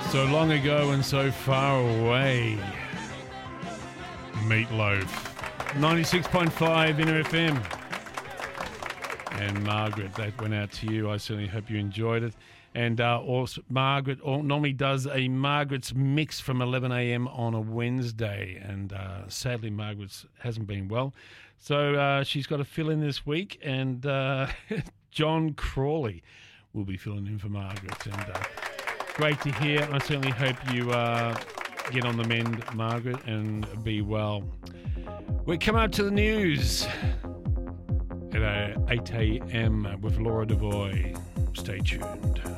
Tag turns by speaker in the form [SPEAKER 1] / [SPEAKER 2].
[SPEAKER 1] So long ago and so far away. Meatloaf. 96.5 Inner FM. And Margaret, that went out to you. I certainly hope you enjoyed it. And also Margaret normally does a Margaret's Mix from 11 a.m. on a Wednesday. And sadly, Margaret hasn't been well. So she's got to fill in this week. And John Crawley will be filling in for Margaret. And great to hear. I certainly hope you get on the mend, Margaret, and be well. We're coming up to the news at 8 a.m. with Laura Devoy. Stay tuned.